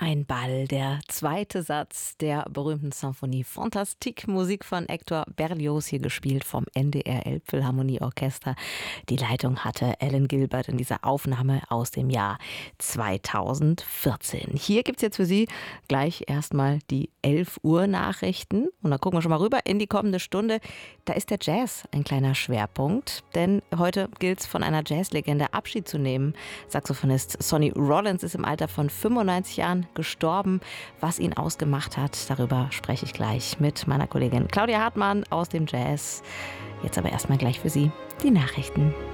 Ein Ball, der zweite Satz der berühmten Symphonie Fantastique, Musik von Hector Berlioz, hier gespielt vom NDR Elbphilharmonieorchester. Die Leitung hatte Alan Gilbert in dieser Aufnahme aus dem Jahr 2014. Hier gibt es jetzt für Sie gleich erstmal die 11 Uhr Nachrichten. Und dann gucken wir schon mal rüber in die kommende Stunde. Da ist der Jazz ein kleiner Schwerpunkt, denn heute gilt es von einer Jazzlegende Abschied zu nehmen. Saxophonist Sonny Rollins ist im Alter von 95 Jahren gestorben. Was ihn ausgemacht hat, darüber spreche ich gleich mit meiner Kollegin Claudia Hartmann aus dem Jazz. Jetzt aber erstmal gleich für Sie die Nachrichten.